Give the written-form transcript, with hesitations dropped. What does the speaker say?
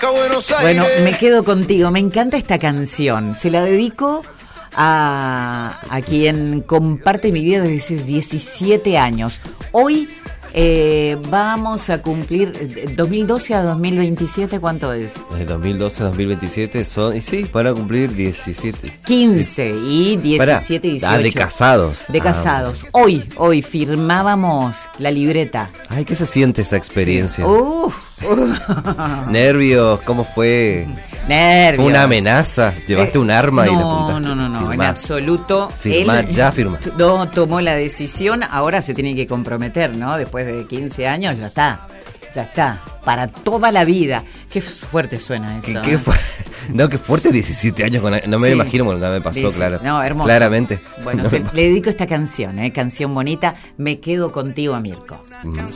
Bueno, me quedo contigo. Me encanta esta canción. Se la dedico a quien comparte mi vida desde 17 años. Hoy vamos a cumplir 2012 a 2027, ¿cuánto es? De 2012 a 2027 son, y sí, van a cumplir 17. 15 sí. Y 17 y 18. De casados. De casados. Hoy firmábamos la libreta. Ay, ¿qué se siente esa experiencia? Sí. Nervios, ¿cómo fue? Nervios. ¿Fue una amenaza? ¿Llevaste un arma y le apuntaste? No, Firmar. en absoluto. Firmar, ya firma. No tomó la decisión, ahora se tiene que comprometer, ¿no? Después de 15 años, ya está, para toda la vida. Qué fuerte suena eso. ¿Qué fuerte 17 años, no me lo imagino porque no me pasó, claro. No, hermoso. Claramente. Bueno, le dedico esta canción, canción bonita, Me quedo contigo, Mirko.